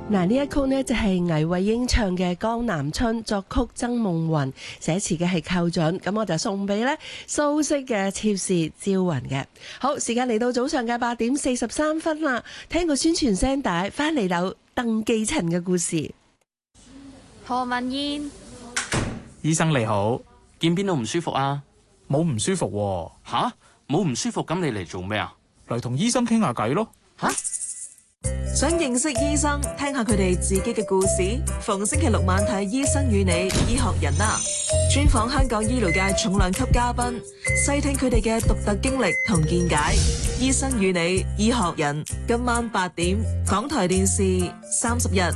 嗱，呢一曲呢就係倪慧英唱嘅《江南春》，作曲曾夢雲，寫詞嘅係寇準。咁我就送俾呢蘇軾嘅《妾侍招雲》嘅。好，時間嚟到早上嘅8:43啦。聽個宣傳聲帶，翻嚟有鄧寄塵嘅故事。 何文燕， 醫生你好， 見邊度唔舒服啊？ 冇唔舒服喎。 吓？冇唔舒服咁你嚟做咩啊？ 嚟同醫生傾下偈咯。 吓？ 想認識醫生，聽下佢哋自己嘅故事。逢星期六晚睇《醫生與你》，醫學人啦，專訪香港醫療界重量級嘉賓，細聽佢哋嘅獨特經歷同見解。《醫生與你》，醫學人，今晚8點，港台電視30日。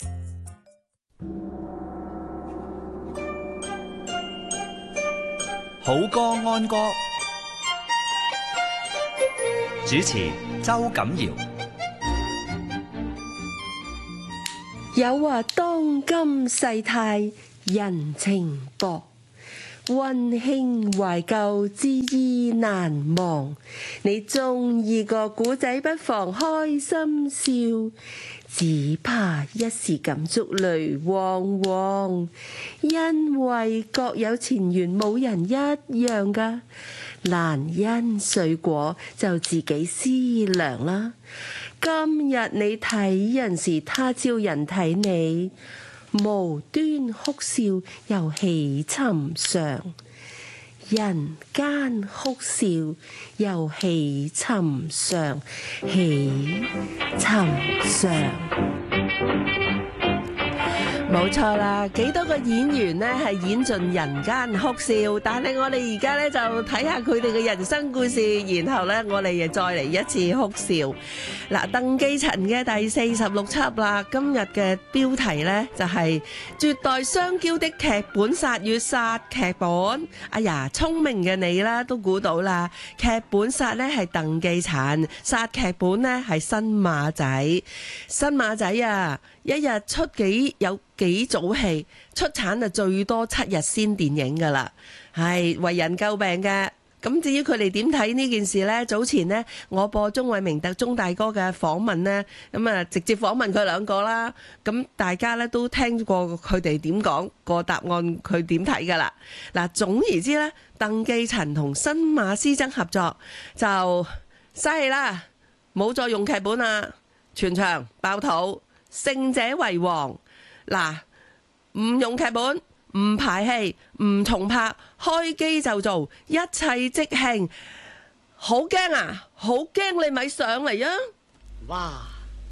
好歌安歌，主持周錦堯。 有話當今世態人情薄，溫馨懷舊之意難忘。你中意個古仔不妨開心笑，只怕一時感觸淚汪汪。因為各有前緣，冇人一樣㗎。難因水果就自己思量啦。今日你睇人時，他朝人睇你，無端哭笑又喜尋常。人間哭笑又喜尋常，喜尋常。冇錯啦，幾多個演員呢係演盡人間哭笑，但係我哋而家呢就睇下佢哋嘅人生故事，然後呢我哋又再嚟一次哭笑。嗱，鄧寄塵嘅第46輯啦，今日嘅標題呢就係絕代雙驕的劇本殺與殺劇本。哎呀，聰明嘅你啦都估到啦，劇本殺呢係鄧寄塵，殺劇本呢係新馬仔。新馬仔啊，一日出有幾組戲，出產就最多7日先電影噶啦，係為人詬病嘅。咁至於佢哋點睇呢件事呢？早前呢，我播鐘偉明特鐘大哥嘅訪問呢，咁啊直接訪問佢兩個啦。咁大家呢都聽過佢哋點講個答案，佢點睇噶啦。嗱，總而言之呢，鄧寄塵同新馬師曾合作就犀利啦，冇再用劇本啦，全場爆肚。勝者為王，嗱，唔用劇本，唔排戲，唔重拍，開機就做，一切即興。好驚啊！好驚，你咪上嚟啊！ 哇！